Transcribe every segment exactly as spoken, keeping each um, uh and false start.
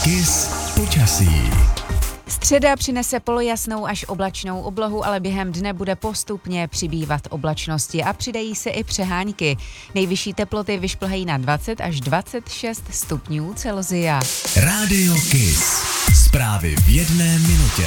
Kiss počasí. Středa přinese polojasnou až oblačnou oblohu, ale během dne bude postupně přibývat oblačnosti a přidají se i přehánky. Nejvyšší teploty vyšplhají na dvacet až dvacet šest stupňů Celsia. Rádio Kiss. Zprávy v jedné minutě.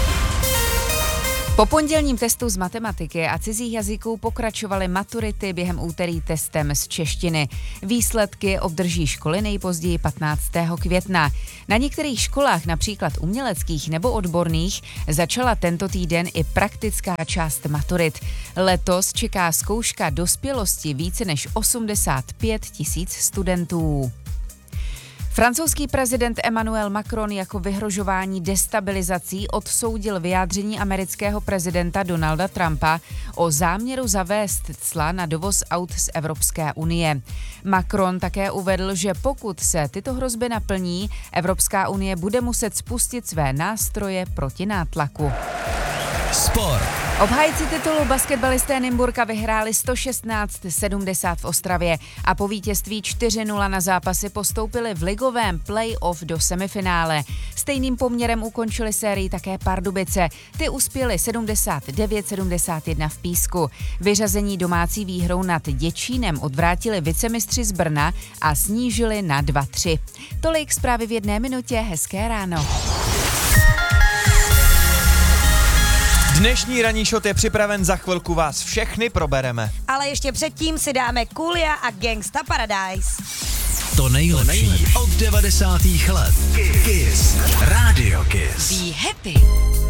Po pondělním testu z matematiky a cizích jazyků pokračovaly maturity během úterý testem z češtiny. Výsledky obdrží školy nejpozději patnáctého května. Na některých školách, například uměleckých nebo odborných, začala tento týden i praktická část maturit. Letos čeká zkouška dospělosti více než osmdesát pět tisíc studentů. Francouzský prezident Emmanuel Macron jako vyhrožování destabilizací odsoudil vyjádření amerického prezidenta Donalda Trumpa o záměru zavést cla na dovoz aut z Evropské unie. Macron také uvedl, že pokud se tyto hrozby naplní, Evropská unie bude muset spustit své nástroje proti nátlaku. Sport. Obhájci titulu basketbalisté Nymburka vyhráli sto šestnáct sedmdesát v Ostravě a po vítězství čtyři nula na zápasy postoupili v ligovém play-off do semifinále. Stejným poměrem ukončili sérii také Pardubice. Ty uspěly sedmdesát devět sedmdesát jedna v Písku. Vyřazení domácí výhrou nad Děčínem odvrátili vicemistři z Brna a snížili na dva tři. Tolik zprávy v jedné minutě, hezké ráno. Dnešní ranní shot je připraven, za chvilku vás všechny probereme. Ale ještě předtím si dáme Coolio a Gangsta Paradise. To nejlepší od devadesátých let. Kiss. Rádio Kiss. Be happy.